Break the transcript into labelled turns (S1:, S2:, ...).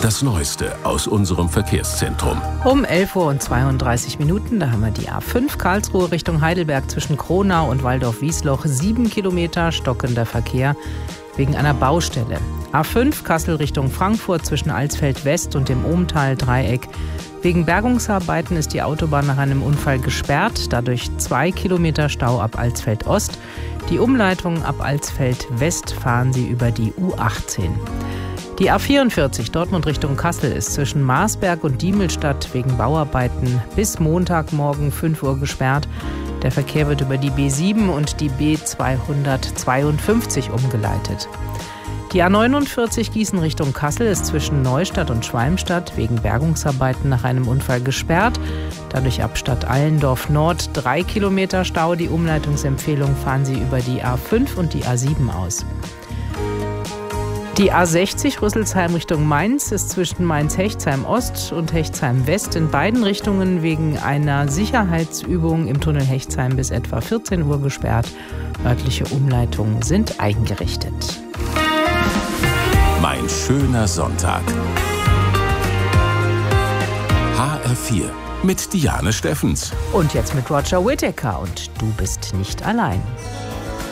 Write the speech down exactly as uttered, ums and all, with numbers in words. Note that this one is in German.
S1: Das Neueste aus unserem Verkehrszentrum.
S2: Um elf Uhr und zweiunddreißig Minuten, da haben wir die A fünf Karlsruhe Richtung Heidelberg zwischen Kronau und Waldorf-Wiesloch. Sieben Kilometer stockender Verkehr wegen einer Baustelle. A fünf Kassel Richtung Frankfurt zwischen Alsfeld West und dem Ohmtal-Dreieck. Wegen Bergungsarbeiten ist die Autobahn nach einem Unfall gesperrt. Dadurch zwei Kilometer Stau ab Alsfeld Ost. Die Umleitung ab Alsfeld West fahren Sie über die U achtzehn. Die A vierundvierzig Dortmund Richtung Kassel ist zwischen Marsberg und Diemelstadt wegen Bauarbeiten bis Montagmorgen fünf Uhr gesperrt. Der Verkehr wird über die B sieben und die B zweihundertzweiundfünfzig umgeleitet. Die A neunundvierzig Gießen Richtung Kassel ist zwischen Neustadt und Schwalmstadt wegen Bergungsarbeiten nach einem Unfall gesperrt. Dadurch ab Stadt Allendorf Nord drei Kilometer Stau. Die Umleitungsempfehlung fahren Sie über die A fünf und die A sieben aus. Die A sechzig Rüsselsheim Richtung Mainz ist zwischen Mainz-Hechtsheim Ost und Hechtsheim West in beiden Richtungen wegen einer Sicherheitsübung im Tunnel Hechtsheim bis etwa vierzehn Uhr gesperrt. Örtliche Umleitungen sind eingerichtet.
S1: Mein schöner Sonntag. H R vier mit Diane Steffens.
S2: Und jetzt mit Roger Whittaker und Du bist nicht allein.